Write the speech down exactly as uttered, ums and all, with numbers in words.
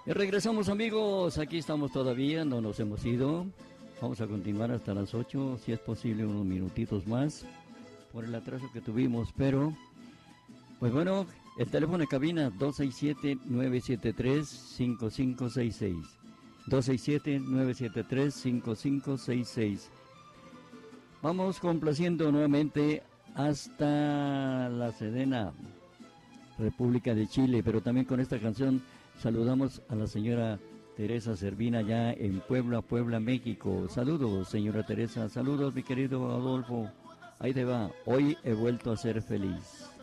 Y regresamos, amigos, aquí estamos todavía, no nos hemos ido. Vamos a continuar hasta las ocho, si es posible unos minutitos más, por el atraso que tuvimos, pero, pues bueno, el teléfono de cabina dos seis siete, nueve siete tres, cinco cinco seis seis, dos seis siete, nueve siete tres, cinco cinco seis seis. Vamos complaciendo nuevamente hasta la Sedena, República de Chile, pero también con esta canción saludamos a la señora Teresa Servina ya en Puebla, Puebla, México. Saludos, señora Teresa, saludos, mi querido Adolfo. Ahí te va, hoy he vuelto a ser feliz.